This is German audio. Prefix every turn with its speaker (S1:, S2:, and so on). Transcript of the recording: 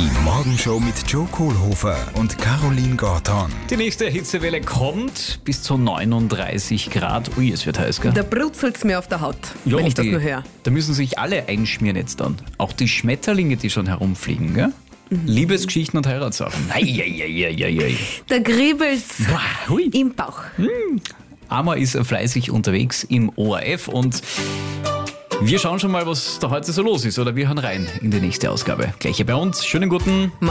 S1: Die Morgenshow mit Joe Kohlhofer und Caroline Gorton.
S2: Die nächste Hitzewelle kommt bis zu 39 Grad. Ui, es wird heiß, gell?
S3: Da brutzelt's mir auf der Haut,
S2: Ja,
S3: wenn ich das
S2: die-
S3: nur höre.
S2: Da müssen sich alle einschmieren jetzt dann. Auch die Schmetterlinge, die schon herumfliegen, gell? Liebesgeschichten und Heiratssachen. Eieieiei.
S3: Da kribbelt's
S2: Hui.
S3: im Bauch.
S2: Amma ist fleißig unterwegs im ORF und wir schauen schon mal, was da heute so los ist. Oder wir hören rein in die nächste Ausgabe. Gleich hier bei uns. Schönen guten